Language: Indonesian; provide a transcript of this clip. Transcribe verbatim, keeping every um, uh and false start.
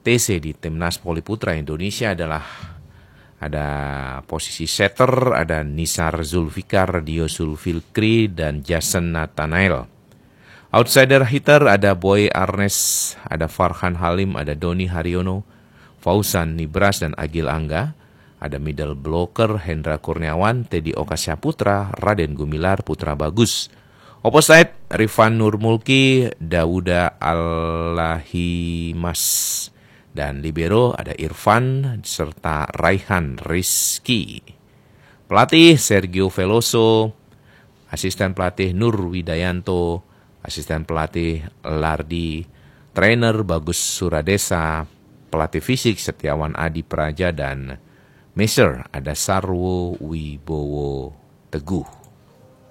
T C di Timnas Voli Putra Indonesia adalah ada posisi setter, ada Nisar Zulfikar, Dio Zulfikri, dan Jason Nathanael. Outsider hitter ada Boy Arnes, ada Farhan Halim, ada Doni Haryono, Fauzan Nibras, dan Agil Angga. Ada middle blocker Hendra Kurniawan, Teddy Okasya Putra, Raden Gumilar, Putra Bagus. Opposite Rifan Nurmulki, Dauda Allahimas. Dan libero ada Irfan serta Raihan Rizky. Pelatih Sergio Veloso, asisten pelatih Nur Widayanto, asisten pelatih Lardi, trainer Bagus Suradesa, pelatih fisik Setiawan Adi Praja, dan Measure ada Sarwo Wibowo Teguh.